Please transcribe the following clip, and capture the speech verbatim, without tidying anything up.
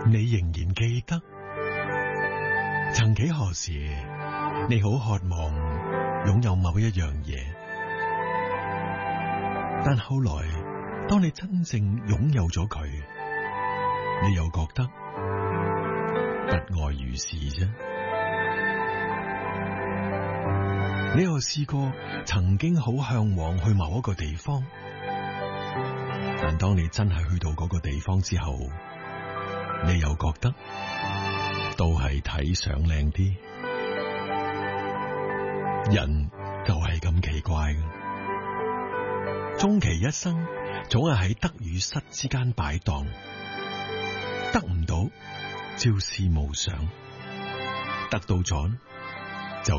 你仍然記得，曾幾何時，你好渴望擁有某一樣嘢，但後來當你真正擁有咗佢，你又覺得不外如是啫。你又試過曾經好向往去某一個地方，但當你真係去到嗰個地方之後，你又覺得都係睇相靚啲。人就係咁奇怪嘅，終其一生總係喺得與失之間擺盪，得唔到朝思暮想，得到咗